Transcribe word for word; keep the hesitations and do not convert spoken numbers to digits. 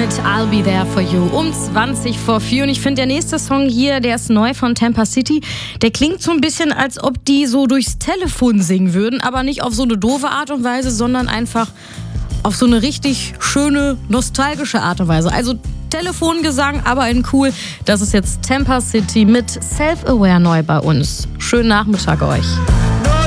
mit I'll Be There For You um zwanzig vor vier. Und ich finde, der nächste Song hier, der ist neu von Tampa City. Der klingt so ein bisschen, als ob die so durchs Telefon singen würden, aber nicht auf so eine doofe Art und Weise, sondern einfach auf so eine richtig schöne, nostalgische Art und Weise. Also Telefongesang, aber in cool. Das ist jetzt Tampa City mit Self-Aware neu bei uns. Schönen Nachmittag euch.